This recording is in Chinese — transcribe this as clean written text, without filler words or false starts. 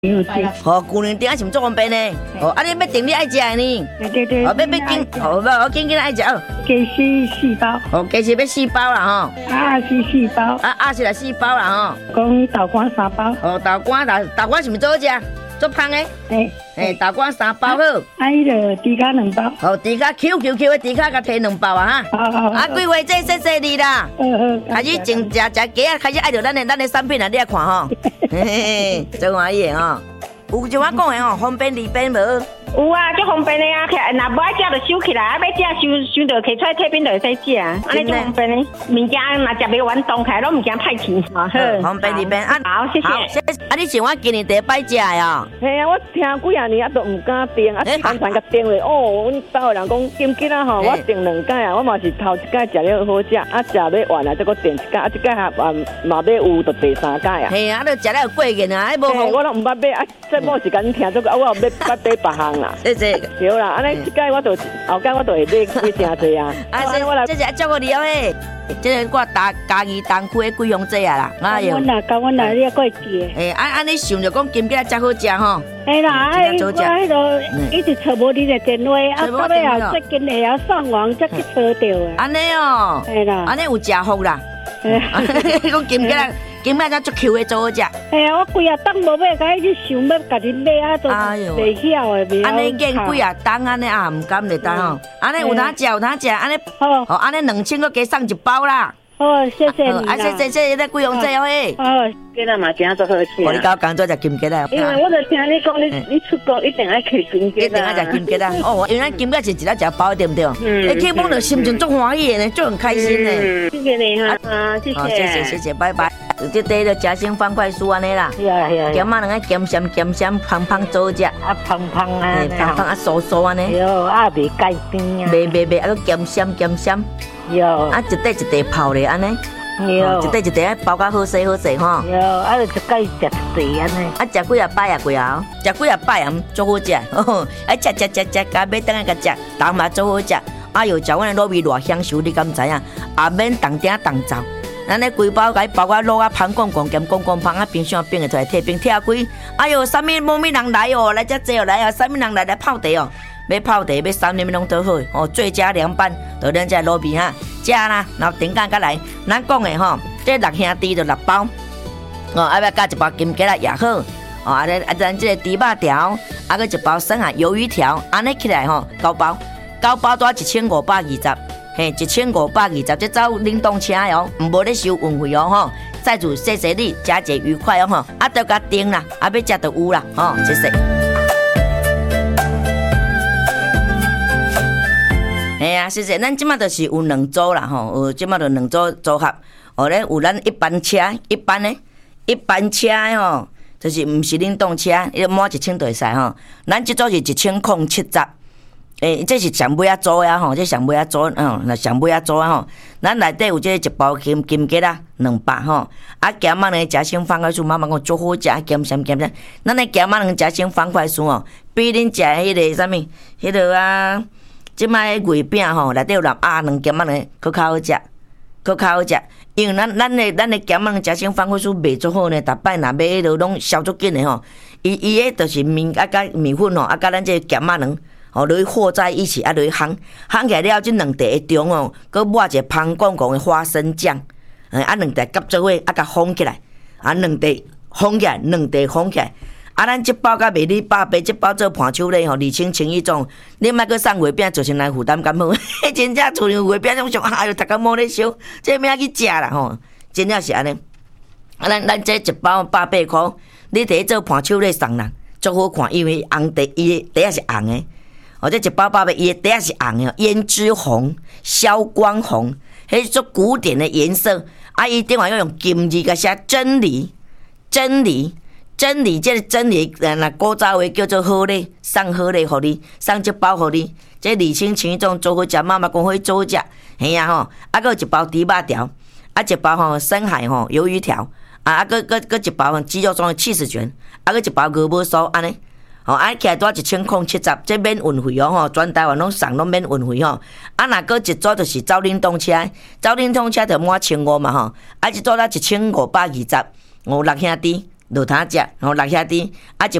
哦，旧年订是毋足方便呢。哦，啊，你要订你爱食的呢？ 对。 哦，要紧，哦，我紧爱食哦。 鸡丝4包。 哦，鸡丝要4包啦吼。 鸭丝4包。 鸭丝来4包啦吼。 讲豆干3包。 哦，豆干是毋是最好食？足香的。豆干3包好。 迄个猪脚2包。 哦，猪脚 Q 的猪脚，甲摕2包啊哈。 好。 啊，几位谢谢你啦。开始种食鸡啊，开始爱着咱的产品啊，你来看吼。嘿嘿，真欢喜吼。有像我讲的吼，方便利便无？ 有啊，足方便的啊！若无爱食就收起来，要食收就摕出来退冰就会使食啊。安尼足方便的，物件若食袂完，冻起来拢物件歹去。好， 方便利便啊！ 好，谢谢。 啊，你是我今年第一摆食的哦。 嘿啊，我听几啊年啊都毋敢订，啊常常甲订咧。哦，阮兜的人讲金桔啊吼，我订2届啊，我嘛是头一届食了好食，啊食要完啊，再搁订一届，啊一届还嘛要有到第3届啊。 嘿啊，你食了有过瘾啊，还无好。 我都毋捌买，啊这某时间听这个，我有要捌买别项啦。 谢谢。 对啦，安尼即届我就后届我就会买几诚济啊。 啊，我来，这是照顾你哦嘿。这个我嘉义东区的贵阳节啊啦，哎呦，甲阮来，你还可以记。 安尼想着讲金桔才好食吼。 嘿啦，我迄个一直找无你的电话，啊，到尾后最近会晓上网才去找到啊。 安尼哦， 嘿啦， 安尼有食福啦。讲金桔才足 Q 的做好食。 嘿啊，我规啊当无买，甲去想要家己买啊，都袂晓的。 安尼见几啊当安尼啊，唔敢来当吼。安尼有哪食，安尼好，安尼2000个加送1包啦。 好，谢谢你啦。 谢谢咱贵阳节哦嘿。 好，今日嘛真做好吃。 我你搞工作食金桔啦。 因为我就听你讲，你出国一定爱吃金桔。 一定爱食金桔啦。哦，因为咱金桔是一粒食包对不对？去摸到心情足欢喜的呢，就很开心呢。 谢谢你哈， 谢谢，拜拜。这底就夹心方块酥安尼啦。 是啊。 咸啊，两个咸咸，胖做食。 啊，胖啊， 胖啊，酥安尼。 哟，啊，袂改变啊。 袂，啊，个咸咸。哟，啊，一块泡咧安尼。哟，一块啊，包甲好势吼。 哟，啊，就一摆食一块安尼。 啊，食几啊摆啊，食几啊摆啊，足好食。啊，食，甲买等下甲食，当嘛足好食。哎呦，食阮的卤味偌享受，你敢知影？也免动鼎动灶。咱咧规包甲伊包甲卤啊，香公公兼公公芳啊，冰箱冰的出来，退冰拆开。哎呦，啥物无物人来哦，来遮济哦，来啊，啥物人来泡茶哦。要泡茶，要啥物拢都好哦，最佳凉拌，就咱这卤味哈，食啦，然后顶干甲来，咱讲的吼，这6兄弟就6包，哦，啊要加1包金桔啦也好，哦，咱这个猪肉条，啊个1包生啊鱿鱼条，安尼起来吼，9包多1520，嘿，1520，这走冷冻车哦，无咧收运费哦吼，再祝谢谢你，佳节愉快哦吼，啊都甲订啦，啊要食就有啦，吼，谢谢。嘿啊，谢谢，咱即马就是有2组啦吼，有即马就2组组合，哦咧有咱一般车吼，就是毋是冷冻车，伊满1000就会使吼，咱即组是1070。这是上尾仔组呀吼，这上尾仔组，那上尾仔组啊吼，咱内底有这1包金桔啦，200吼，啊咸仔呢夹心方块酥，妈妈讲足好食，咸咸，咱的咸仔呢夹心方块酥哦，比恁食迄个啥物，迄个啊，即摆月饼吼，内底有2咸仔呢，佫较好食，因为咱的咸仔夹心方块酥卖足好呢，逐摆若买迄落拢销足紧的吼，伊迄就是面啊甲面粉吼，啊甲咱这咸仔呢。哦，落去和在一起，啊，落去烘起来了，这2块的中哦，佮抹一个香公公的花生酱，啊，2块夹做伙，啊，甲烘起来，啊，2块烘起来，2块烘起来，啊，咱这包甲卖你100杯，这包做盘手咧吼，2000情意种，你莫佮送月饼，造成咱负担感好，真正厝里月饼种上，哎呦，大家摸咧烧，这免去食啦吼，真正是安尼。啊，咱这1包180块，你摕去做盘手咧送人，足好看，因为红底伊底仔是红的。哦，这1包800，伊底下是红的，胭脂红、消光红，迄种古典的颜色。啊，伊顶下要用金字甲写真理，这个真理，那古早话叫做好礼，送好礼互你，送1包互你。这2000情种做好食，妈妈讲好做好食，嘿啊吼，啊，佮有1包猪肉条，啊，1包吼深海吼鱿鱼条，啊，佮1包鸡肉中的起司卷，啊，佮1包鹅母酥安尼。哦，啊，起来多1070，这免运费哦吼，全台湾拢送拢免运费吼。啊，若个一组就是走冷冻车，走冷冻车就满1500嘛吼。啊，一组啦1520，有6兄弟落汤食，然后落遐滴，啊一